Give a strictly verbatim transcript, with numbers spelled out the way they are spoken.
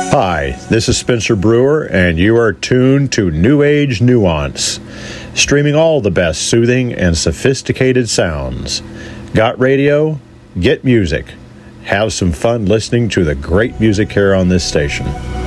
Hi, this is Spencer Brewer, and you are tuned to New Age Nuance, streaming all the best soothing and sophisticated sounds. Got radio? Get music. Have some fun listening to the great music here on this station.